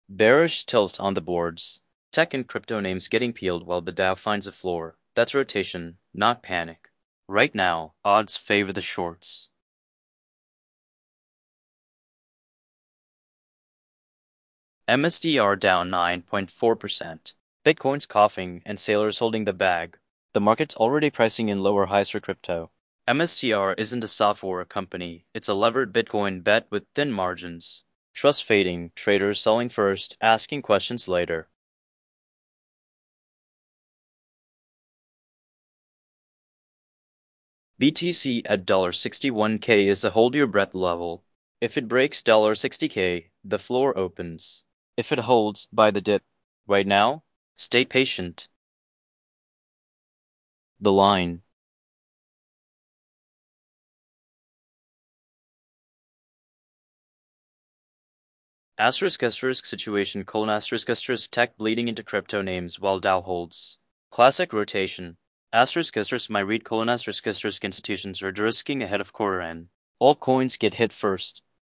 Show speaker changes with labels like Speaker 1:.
Speaker 1: Bearish tilt on the boards. Tech and crypto names getting peeled while the Dow finds a floor. That's rotation, not panic. Right now, odds favor the shorts. MSTR down 9.4%. Bitcoin's coughing and sailors holding the bag. The market's already pricing in lower highs for crypto. MSTR isn't a software company, it's a levered Bitcoin bet with thin margins. Trust fading, traders selling first, asking questions later. BTC at $61K is a hold your breath level. If it breaks $60K, the floor opens. If it holds, buy the dip. Right now, stay patient. The line. Asterisk situation : tech bleeding into crypto names while Dow holds. Classic rotation. My read : institutions are de-risking ahead of quarter end. All coins get hit first.